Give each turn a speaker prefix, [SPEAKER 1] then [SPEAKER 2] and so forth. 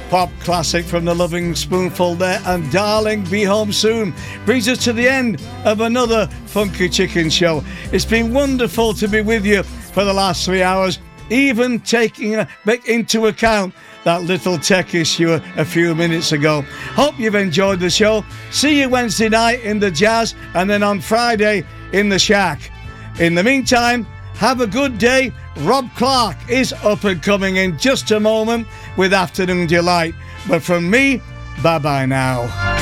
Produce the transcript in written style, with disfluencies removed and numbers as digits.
[SPEAKER 1] pop classic from the Loving Spoonful there, and Darling Be Home Soon brings us to the end of another Funky Chicken show. It's been wonderful to be with you for the last 3 hours, even taking into account that little tech issue a few minutes ago. Hope you've enjoyed the show. See you Wednesday night in the Jazz, and then on Friday in the Shack. In the meantime, have a good day. Rob Clark is up and coming in just a moment with Afternoon Delight. But from me, bye-bye now.